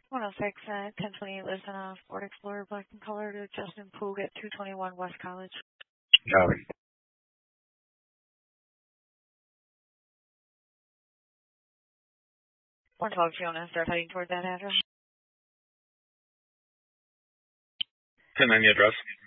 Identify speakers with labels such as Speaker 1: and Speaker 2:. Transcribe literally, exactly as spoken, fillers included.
Speaker 1: one oh six, uh, ten twenty lives in a Ford Explorer, black in color, to Justin Poog at two twenty-one West College.
Speaker 2: Copy.
Speaker 1: one twelve, Fiona, start heading toward that address.
Speaker 2: ten nine the address.